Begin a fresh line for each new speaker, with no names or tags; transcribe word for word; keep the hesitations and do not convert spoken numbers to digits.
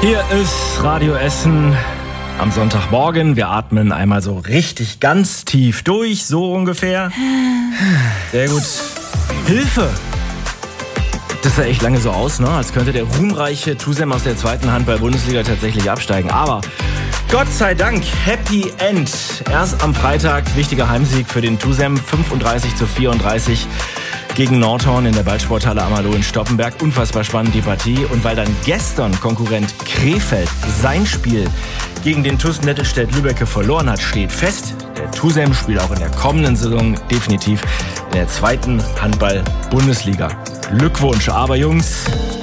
Hier ist Radio Essen am Sonntagmorgen. Wir atmen einmal so richtig ganz tief durch, so ungefähr. Sehr gut. Hilfe! Das sah echt lange so aus, ne? Als könnte der ruhmreiche Tusem aus der zweiten Handball-Bundesliga tatsächlich absteigen. Aber Gott sei Dank, Happy End. Erst am Freitag wichtiger Heimsieg für den Tusem, fünfunddreißig zu vierunddreißig gegen Nordhorn in der Ballsporthalle Ammerloh in Stoppenberg. Unfassbar spannend die Partie. Und weil dann gestern Konkurrent Krefeld sein Spiel gegen den T U S Nettelstedt-Lübbecke verloren hat, steht fest, der Tusem spielt auch in der kommenden Saison definitiv in der zweiten Handball-Bundesliga. Glückwunsch, aber Jungs,